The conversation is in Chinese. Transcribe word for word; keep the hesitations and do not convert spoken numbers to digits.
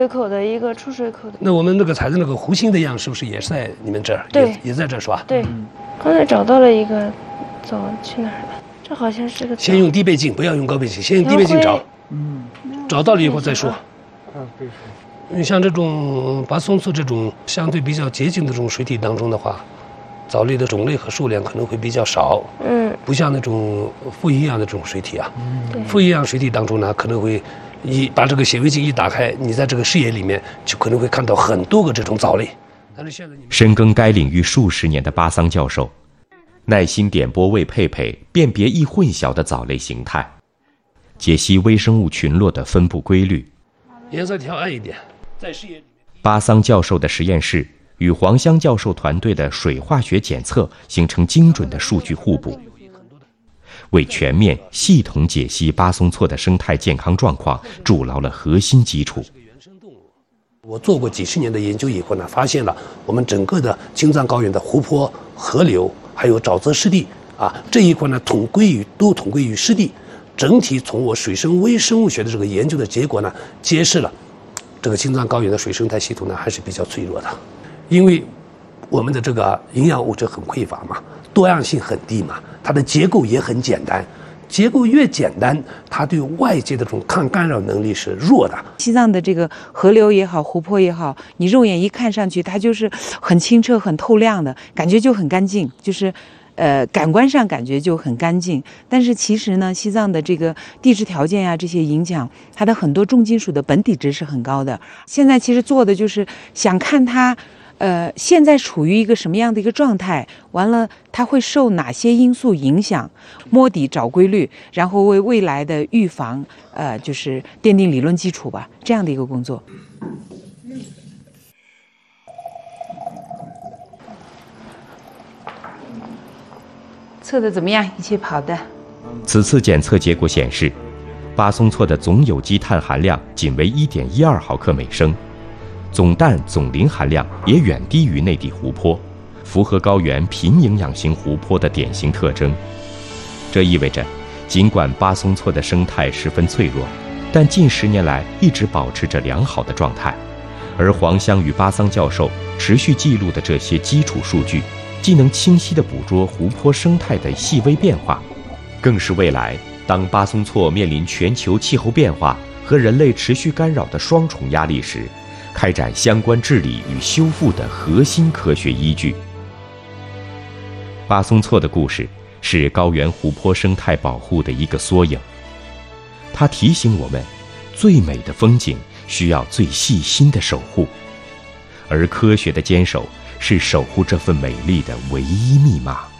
水口的一个出水口的。 那我们那个采的那个湖心的样是不是也是在你们这儿？ 对， 也, 也在这儿是吧？ 对，刚才找到了一个，走去哪儿了？这好像是个。 先用低倍镜，不要用高倍镜，先用低倍镜找。 嗯， 找到了以后再说。 啊，可以说。 你像这种巴松措这种相对比较洁净的这种水体当中的话，藻类的种类和数量可能会比较少。 嗯， 不像那种富营养的这种水体啊。 嗯， 富营养水体当中呢，可能会一把这个显微镜一打开，你在这个视野里面就可能会看到很多个这种藻类。但是现在深耕该领域数十年的巴桑教授，耐心点拨为佩佩辨别易混淆的藻类形态，解析微生物群落的分布规律。 颜色调暗一点，在视野里面。 巴桑教授的实验室与黄香教授团队的水化学检测形成精准的数据互补，为全面系统解析巴松措的生态健康状况筑牢了核心基础。 我做过几十年的研究以后呢，发现了我们整个的青藏高原的湖泊、河流还有沼泽湿地啊，这一块呢统归于都统归于湿地。整体从我水生微生物学的这个研究的结果呢，揭示了这个青藏高原的水生态系统呢还是比较脆弱的，因为我们的这个营养物质很匮乏嘛，多样性很低嘛，它的结构也很简单。结构越简单，它对外界的这种抗干扰能力是弱的。 西藏的这个河流也好，湖泊也好，你肉眼一看上去，它就是很清澈、很透亮的感觉，就很干净，就是。呃，感官上感觉就很干净，但是其实呢，西藏的这个地质条件呀、啊，这些影响，它的很多重金属的本底值是很高的。现在其实做的就是想看它，呃，现在处于一个什么样的一个状态，完了它会受哪些因素影响，摸底找规律，然后为未来的预防，呃，就是奠定理论基础吧，这样的一个工作。测的怎么样？一起跑的。 此次检测结果显示，巴松措的总有机碳含量仅为 一点一二毫克每升，总氮总磷含量也远低于内地湖泊，符合高原贫营养型湖泊的典型特征。这意味着，尽管巴松措的生态十分脆弱，但近十年来一直保持着良好的状态。而黄香与巴桑教授持续记录的这些基础数据，既能清晰地捕捉湖泊生态的细微变化，更是未来当巴松措面临全球气候变化和人类持续干扰的双重压力时，开展相关治理与修复的核心科学依据。巴松措的故事是高原湖泊生态保护的一个缩影，它提醒我们，最美的风景需要最细心的守护，而科学的坚守是守护这份美丽的唯一密码。